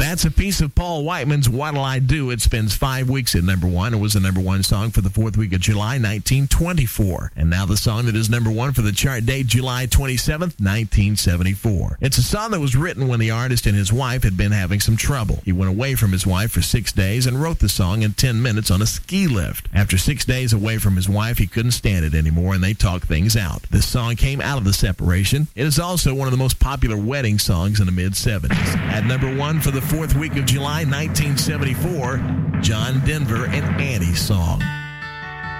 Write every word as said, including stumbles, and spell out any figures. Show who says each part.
Speaker 1: That's a piece of Paul Whiteman's What'll I Do? It spends five weeks at number one. It was the number one song for the fourth week of July, nineteen twenty-four. And now the song that is number one for the chart date, July twenty-seventh, nineteen seventy-four. It's a song that was written when the artist and his wife had been having some trouble. He went away from his wife for six days and wrote the song in ten minutes on a ski lift. After six days away from his wife, he couldn't stand it anymore, and they talked things out. This song came out of the separation. It is also one of the most popular wedding songs in the mid-seventies. At number one for the fourth week of July, nineteen seventy-four, John Denver and Annie's Song.